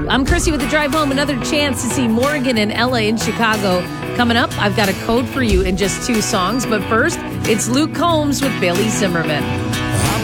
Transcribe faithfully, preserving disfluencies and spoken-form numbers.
I'm Chrissy with the Drive Home. Another chance to see Morgan in L A and Chicago coming up. I've got a code for you in just two songs. But first, it's Luke Combs with Bailey Zimmerman.